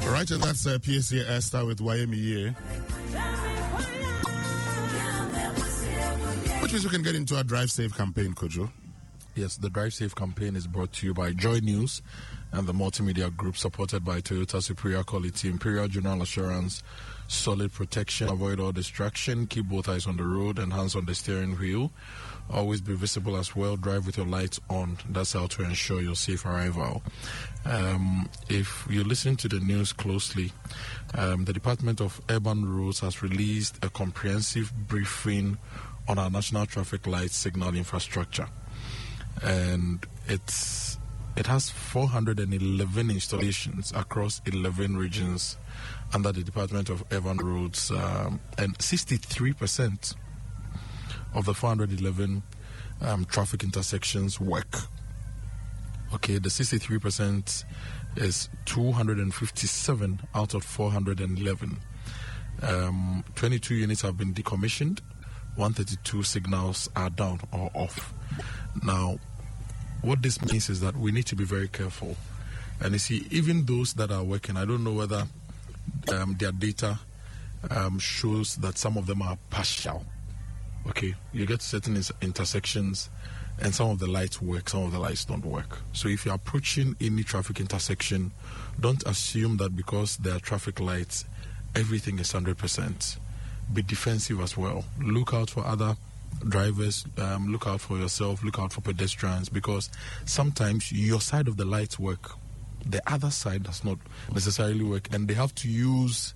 Right, and that's PSA Esther with YMEA. Which means we can get into our Drive Safe campaign, Kojo. Yes, the Drive Safe campaign is brought to you by Joy News and the Multimedia Group, supported by Toyota Superior Quality, Imperial General Assurance, solid protection, avoid all distraction, keep both eyes on the road and hands on the steering wheel, always be visible as well, drive with your lights on. That's how to ensure your safe arrival. If you listen to the news closely, the Department of Urban Roads has released a comprehensive briefing on our national traffic light signal infrastructure. And it has 411 installations across 11 regions under the Department of Urban Roads, and 63% of the 411 traffic intersections work. Okay, the 63% is 257 out of 411. 22 units have been decommissioned. 132 signals are down or off. Now, what this means is that we need to be very careful. And you see, even those that are working, I don't know whether their data shows that some of them are partial. Okay, you get certain intersections and some of the lights work, some of the lights don't work. So if you're approaching any traffic intersection, don't assume that because there are traffic lights, everything is 100%. Be defensive as well. Look out for other drivers, look out for yourself, look out for pedestrians, because sometimes your side of the lights work, the other side does not necessarily work, and they have to use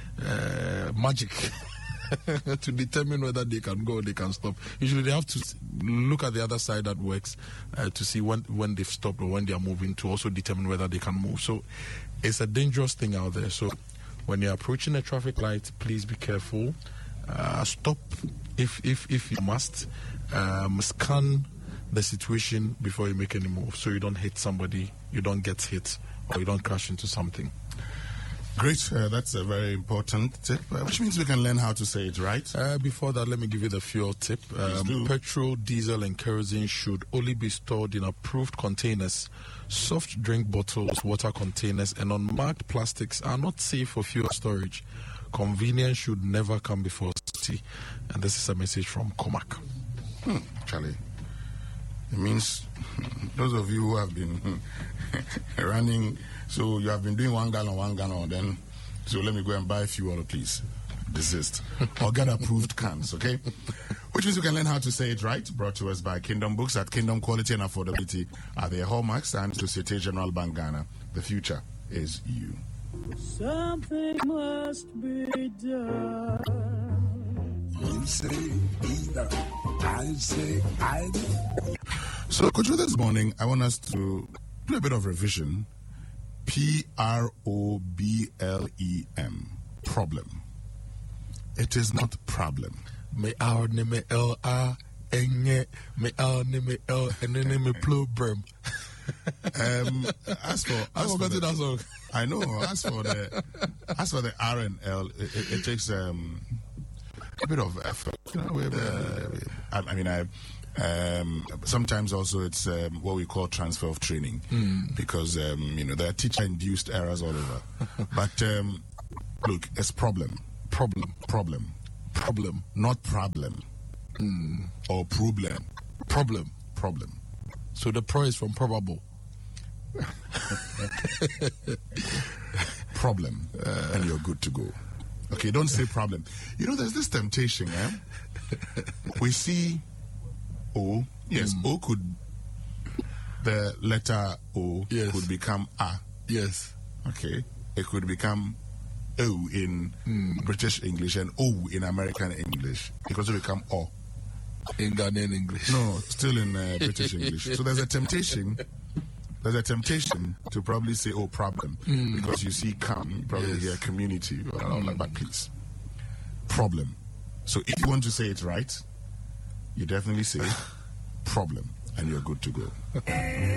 magic to determine whether they can go or they can stop. Usually they have to look at the other side that works to see when they've stopped or when they are moving, to also determine whether they can move. So it's a dangerous thing out there. So when you're approaching a traffic light, please be careful. Stop if you must. Scan the situation before you make any move, so you don't hit somebody, you don't get hit, or you don't crash into something. Great. That's a very important tip, which means we can learn how to say it right. Before that, let me give you the fuel tip. Petrol, diesel, and kerosene should only be stored in approved containers. Soft drink bottles, water containers, and unmarked plastics are not safe for fuel storage. Convenience should never come before safety. And this is a message from Comac. Charlie, it means those of you who have been running, so you have been doing 1 gallon, then, so let me go and buy fuel, please. Desist. Or get approved cans, okay? Which means you can learn how to say it right. Brought to us by Kingdom Books. At Kingdom, quality and affordability are their hallmarks. And Societe Generale Bank Ghana, the future is you. Something must be done. You say either, I say either. So, Coach, this morning, I want us to do a bit of revision. Problem. Problem. It is not problem. Me our name L-A N me our name L and then me problem. As for that song. I know. As for the R and L, it takes a bit of effort. You know, sometimes also it's what we call transfer of training, because there are teacher-induced errors all over. But look, it's problem, not problem, or problem. So the pro is from probable. Problem, and you're good to go. Okay, don't say problem. You know, there's this temptation, we see O. Yes, O could, the letter O could become A. Yes. Okay, it could become O in British English and O in American English. It could also become O in Ghanaian English. No, still in British English. So there's a temptation to probably say, oh, problem, because you see come, you probably hear community, but please, problem. So if you want to say it right, you definitely say problem, and you're good to go.